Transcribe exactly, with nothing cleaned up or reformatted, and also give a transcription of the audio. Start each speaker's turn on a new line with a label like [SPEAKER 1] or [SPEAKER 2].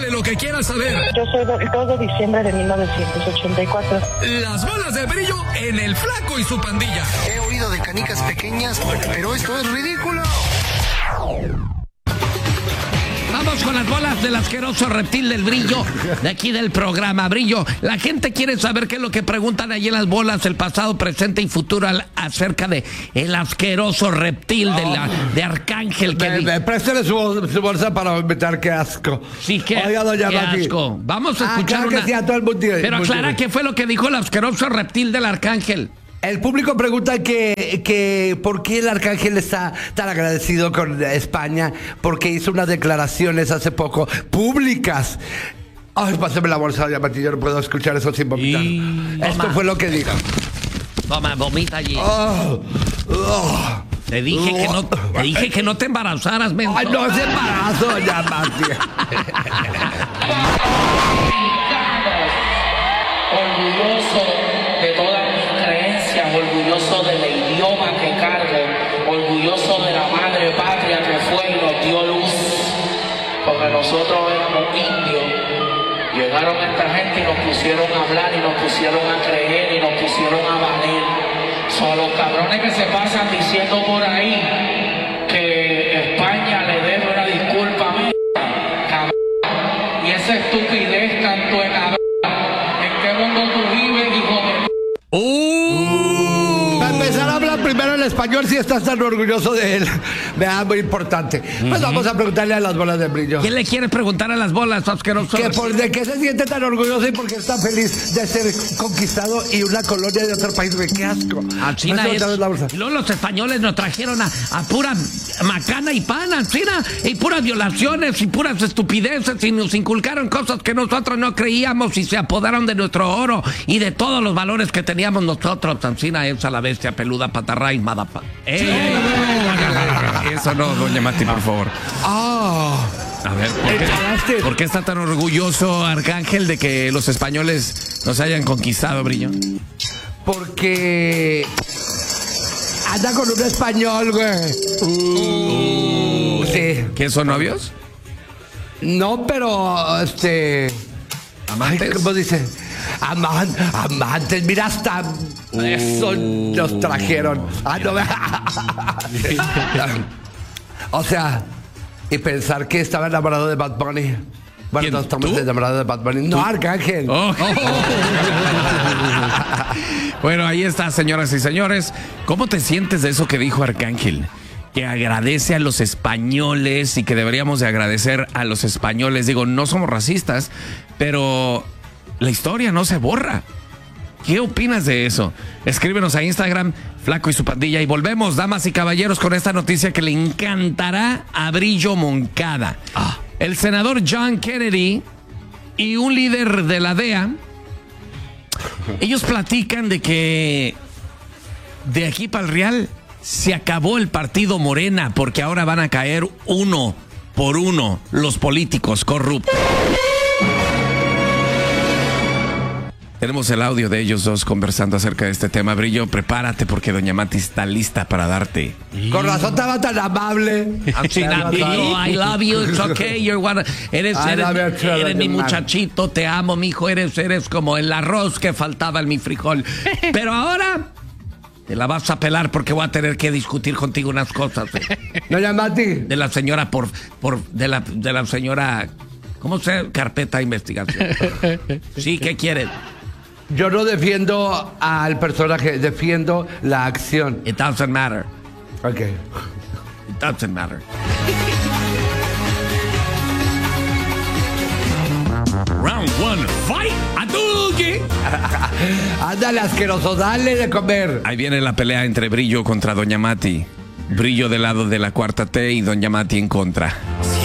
[SPEAKER 1] de lo que quieras saber.
[SPEAKER 2] Yo soy del dos de diciembre de mil novecientos ochenta y cuatro.
[SPEAKER 1] Las bolas de Brillo en El Flaco y su pandilla.
[SPEAKER 3] He oído de canicas pequeñas, pero esto es ridículo.
[SPEAKER 4] Vamos con las bolas del asqueroso reptil del Brillo, de aquí del programa Brillo. La gente quiere saber qué es lo que preguntan allí en las bolas, el pasado, presente y futuro al, acerca de el asqueroso reptil de, la, de Arcángel. Que
[SPEAKER 5] me, me, préstele su, su bolsa para inventar, qué asco.
[SPEAKER 4] Sí, qué,
[SPEAKER 5] Oiga, doña
[SPEAKER 4] qué
[SPEAKER 5] Mati.
[SPEAKER 4] asco. Vamos a escuchar
[SPEAKER 5] ah, claro
[SPEAKER 4] una...
[SPEAKER 5] que sí, a todo el mundo.
[SPEAKER 4] Pero aclara qué fue lo que dijo el asqueroso reptil del Arcángel.
[SPEAKER 5] El público pregunta que, que por qué el Arcángel está tan agradecido con España, porque hizo unas declaraciones hace poco públicas. Ay, pásame la bolsa, doña Mati, yo no puedo escuchar eso sin vomitar. Y... Esto Toma. Fue lo que dijo.
[SPEAKER 4] Toma, vomita allí.
[SPEAKER 5] Oh, oh,
[SPEAKER 4] te dije oh, que no, te dije que no te embarazaras, menso.
[SPEAKER 5] Ay, no es embarazo, doña Mati.
[SPEAKER 6] Orgulloso de todas mis creencias, orgulloso del idioma que cargo, orgulloso de la madre patria que fue y nos dio luz, porque nosotros éramos indios. Llegaron esta gente y nos pusieron a hablar y nos pusieron a creer y nos pusieron a valer. Son los cabrones que se pasan diciendo por ahí que España le debe una disculpa a mí, cabrón. Y esa estupidez tanto de cabrón. ¿En qué mundo tú vives, hijo de...
[SPEAKER 5] Uh, Para empezar a hablar primero en español, si estás tan orgulloso de él. Vea, muy importante. Uh-huh. Pues vamos a preguntarle a las bolas de Brillo.
[SPEAKER 4] ¿Quién le quiere preguntar a las bolas, asqueroso?
[SPEAKER 5] Que por de qué se siente tan orgulloso y por qué está feliz de ser conquistado y una colonia de otro país. ¡Qué asco!
[SPEAKER 4] A China es... Y luego los españoles nos trajeron a, a pura macana y pana, China, y puras violaciones y puras estupideces, y nos inculcaron cosas que nosotros no creíamos y se apoderaron de nuestro oro y de todos los valores que teníamos nosotros. China es a la bestia peluda, patarray, madapa. ¡Eh!
[SPEAKER 7] Eso no, doña Mati, por favor.
[SPEAKER 5] Oh.
[SPEAKER 7] A ver, ¿por qué, ¿por qué está tan orgulloso Arcángel de que los españoles nos hayan conquistado, Brillo?
[SPEAKER 5] Porque anda con un español, güey.
[SPEAKER 7] Uh, sí. ¿Qué son novios?
[SPEAKER 5] No, pero este.
[SPEAKER 7] ¿Amantes?
[SPEAKER 5] Ay, ¿cómo dice? Aman, amantes, mira, hasta uh. eso nos trajeron. Ah, no, o sea, y pensar que estaba enamorado de Bad Bunny. Bueno, no estamos ¿Tú? enamorados de Bad Bunny. No, ¿Tú? Arcángel. Oh.
[SPEAKER 7] Bueno, ahí está, señoras y señores. ¿Cómo te sientes de eso que dijo Arcángel? Que agradece a los españoles y que deberíamos de agradecer a los españoles. Digo, no somos racistas, pero la historia no se borra. ¿Qué opinas de eso? Escríbenos a Instagram, Flaco y su pandilla. Y volvemos, damas y caballeros, con esta noticia que le encantará a Brillo Moncada. Ah. El senador John Kennedy y un líder de la D E A, ellos platican de que de aquí para el Real se acabó el partido Morena, porque ahora van a caer uno por uno los políticos corruptos. Tenemos el audio de ellos dos conversando acerca de este tema. Brillo, prepárate porque doña Mati está lista para darte.
[SPEAKER 5] Con razón estaba tan amable.
[SPEAKER 4] I love you, it's okay, you're one. Eres, eres, eres mi muchachito, te amo, mijo, eres, eres como el arroz que faltaba en mi frijol. Pero ahora te la vas a pelar porque voy a tener que discutir contigo unas cosas. Eh.
[SPEAKER 5] Doña Mati.
[SPEAKER 4] De la señora por, por, de la, de la señora, ¿cómo se carpeta de investigación? Sí, ¿qué quieres?
[SPEAKER 5] Yo no defiendo al personaje, defiendo la acción.
[SPEAKER 4] It doesn't matter.
[SPEAKER 5] Ok.
[SPEAKER 4] It doesn't matter. Round one, fight, Hadouken.
[SPEAKER 5] Ándale, asqueroso, dale de comer.
[SPEAKER 7] Ahí viene la pelea entre Brillo contra doña Mati. Brillo del lado de la cuarta T y doña Mati en contra.